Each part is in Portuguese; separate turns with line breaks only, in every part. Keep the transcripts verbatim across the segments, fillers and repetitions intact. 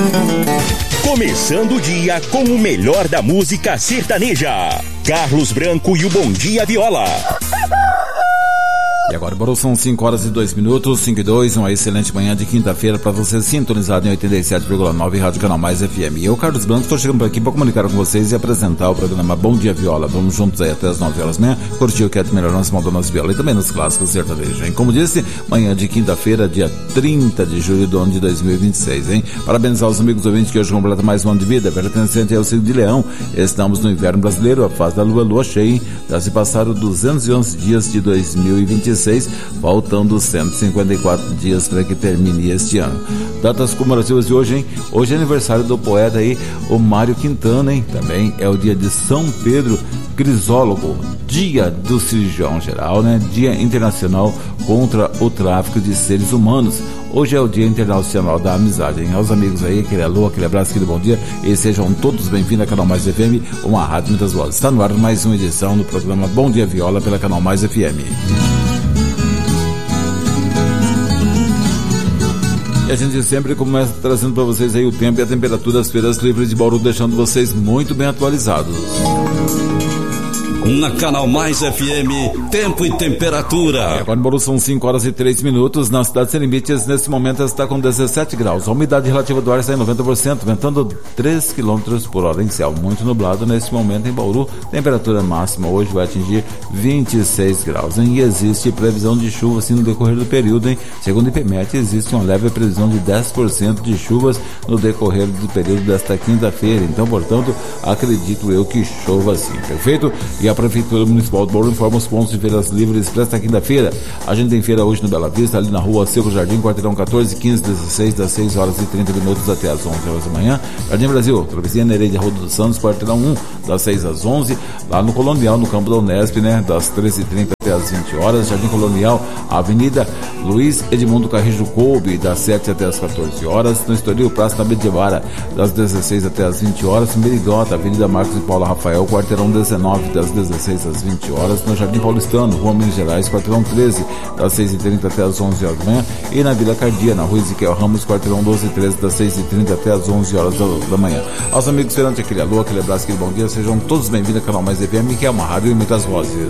Começando o dia com o melhor da música sertaneja. Carlos Branco e o Bom Dia Viola.
E agora, Bauru, são cinco horas e dois minutos, cinco e dois, uma excelente manhã de quinta-feira para você sintonizado em oitenta e sete vírgula nove Rádio Canal Mais F M. E eu, Carlos Branco, estou chegando por aqui para comunicar com vocês e apresentar o programa Bom Dia Viola. Vamos juntos aí até as nove horas da manhã, curtir o que é de melhor nas modas viola e também nos clássicos sertanejos, hein? Como disse, manhã de quinta-feira, dia trinta de julho do ano de dois mil e vinte e seis, hein? Parabéns aos amigos ouvintes que hoje completam mais um ano de vida, pertencente ao signo de Leão. Estamos no inverno brasileiro, a fase da lua, lua cheia, hein? Já se passaram duzentos e onze dias de dois mil e vinte e seis, faltando cento e cinquenta e quatro dias para que termine este ano. Datas comemorativas de hoje, hein? Hoje é aniversário do poeta aí, o Mário Quintana, hein? Também é o dia de São Pedro Crisólogo, dia do cirurgião geral, né? Dia Internacional contra o Tráfico de Seres Humanos. Hoje é o Dia Internacional da Amizade, hein? Aos amigos aí, aquele alô, aquele abraço, aquele bom dia, e sejam todos bem-vindos ao Canal Mais F M, uma rádio muitas vozes. Está no ar mais uma edição do programa Bom Dia Viola pela Canal Mais F M. E a gente sempre começa trazendo para vocês aí o tempo e a temperatura das feiras livres de Bauru, deixando vocês muito bem atualizados.
Na Canal Mais F M, tempo e temperatura.
É, agora em Bauru são cinco horas e três minutos. Na cidade de Sem Limites, nesse momento está com dezessete graus. A umidade relativa do ar está em noventa por cento, ventando três quilômetros por hora em céu. Muito nublado nesse momento em Bauru. Temperatura máxima hoje vai atingir vinte e seis graus, hein? E existe previsão de chuva assim no decorrer do período, hein? Segundo o IPMET, existe uma leve previsão de dez por cento de chuvas no decorrer do período desta quinta-feira. Então, portanto, acredito eu que chova assim. Perfeito? E a A Prefeitura Municipal de Bauru informa os pontos de feiras livres para esta quinta-feira. A gente tem feira hoje no Bela Vista, ali na rua Silvio Jardim, quarteirão catorze, quinze, dezesseis, das seis horas e trinta minutos até as onze horas da manhã. Jardim Brasil, travessia Nereide, Rua dos Santos, quarteirão um, das seis às onze. Lá no Colonial, no campo da Unesp, né, das treze e trinta até as vinte horas. Jardim Colonial, Avenida Luiz Edmundo Carrijo Coube, das sete até as quatorze horas. No Estoril, Praça da Medievara, das dezesseis até as vinte horas. Meridota, Avenida Marcos e Paula Rafael, quarteirão dezenove, das dezesseis às vinte horas. No Jardim Paulistano, Rua Minas Gerais, quarteirão treze, das seis e trinta até as onze horas da manhã. E na Vila Cardia, na Rua Ezequiel Ramos, quarteirão doze e treze, das seis e trinta até as onze horas da, da manhã. Aos amigos perante aquele alô, aquele abraço, aquele bom dia, sejam todos bem-vindos ao Canal Mais F M, que é uma rádio e muitas vozes.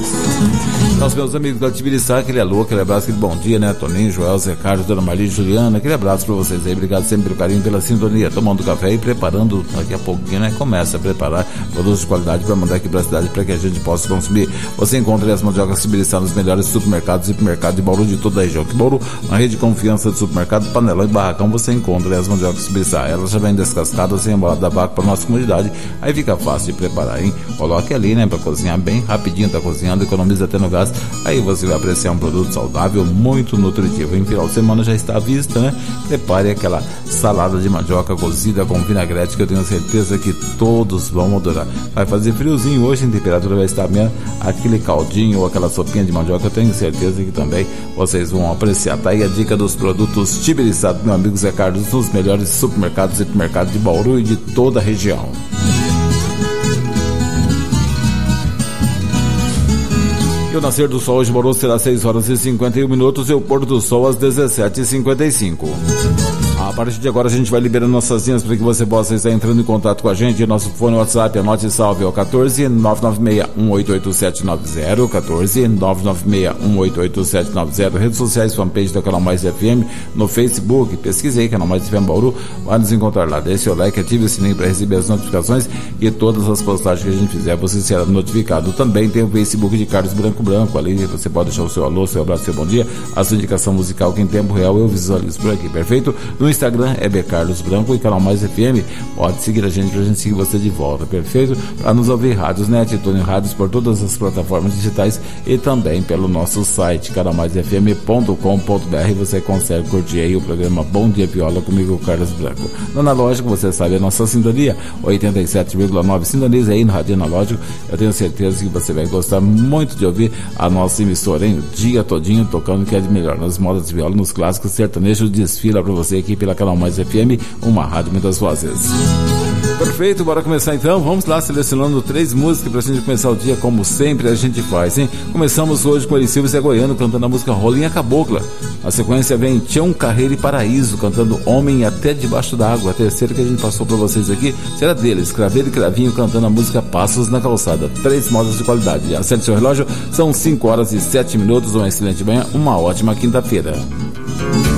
Aos meus amigos da Tibiriçá, aquele alô, aquele abraço, aquele bom dia, né? Toninho, Joel, Zé Carlos, Dona Maria e Juliana, aquele abraço pra vocês aí, obrigado sempre pelo carinho, pela sintonia, tomando café e preparando, daqui a pouquinho, né? Começa a preparar produtos de qualidade para mandar aqui pra cidade, para que a gente possa consumir. Você encontra as mandiocas Tibiriçá nos melhores supermercados e supermercados de Bauru de toda a região. Que Bauru, uma rede de confiança de supermercado, panelão e barracão, você encontra as mandiocas Tibiriçá. Elas já vêm descascadas, sem embalado da vaca para nossa comunidade, aí fica fácil de preparar, hein? Coloque ali, né? Pra cozinhar bem rapidinho, tá cozinhando, economiza até no gás, aí você vai apreciar um produto saudável, muito nutritivo. Em final de semana já está à vista, né? Prepare aquela salada de mandioca cozida com vinagrete, que eu tenho certeza que todos vão adorar. Vai fazer friozinho hoje, a temperatura vai estar mesmo, aquele caldinho ou aquela sopinha de mandioca, eu tenho certeza que também vocês vão apreciar. Tá aí a dica dos produtos Tibiriçá do meu amigo Zé Carlos, nos melhores supermercados e supermercados de Bauru e de toda a região. E o nascer do sol hoje, Bauru, será seis horas e cinquenta e um minutos e o pôr do sol às dezessete e cinquenta e cinco. A partir de agora a gente vai liberando nossas linhas para que você possa estar entrando em contato com a gente. Nosso fone WhatsApp, anote e salve, é o quatorze, nove nove seis, um oito oito sete nove zero, quatorze, nove nove seis, um oito oito sete nove zero. Redes sociais, fanpage do Canal Mais F M, no Facebook, pesquise aí, Canal Mais F M Bauru, vai nos encontrar lá. Deixe o like, ative o sininho para receber as notificações e todas as postagens que a gente fizer, você será notificado. Também tem o Facebook de Carlos Branco Branco, ali você pode deixar o seu alô, seu abraço, seu bom dia, a sua indicação musical que em tempo real eu visualizo por aqui, perfeito? No Instagram é B Carlos Branco e Canal Mais F M, pode seguir a gente pra gente seguir você de volta, perfeito? Para nos ouvir rádios, né? Titone Rádios por todas as plataformas digitais e também pelo nosso site canal mais f m ponto com ponto b r, você consegue curtir aí o programa Bom Dia Viola comigo, Carlos Branco. No analógico, você sabe a nossa sintonia, oitenta e sete vírgula nove, sintoniza aí no rádio analógico, eu tenho certeza que você vai gostar muito de ouvir a nossa emissora, hein? O dia todinho tocando o que é de melhor nas modas de viola, nos clássicos sertanejos, desfila pra você aqui pela Canal Mais F M, uma rádio muitas vozes. Perfeito, bora começar então. Vamos lá selecionando três músicas pra gente começar o dia como sempre a gente faz, hein? Começamos hoje com Eli Silva e Zé Goiano cantando a música Rolinha Cabocla. A sequência vem Tião Carreira e Paraíso cantando Homem Até Debaixo d'Água. A terceira que a gente passou pra vocês aqui será deles, Craveiro e Cravinho cantando a música Passos na Calçada. Três modas de qualidade. Acerte seu relógio, são cinco horas e sete minutos. Uma excelente manhã, uma ótima quinta-feira.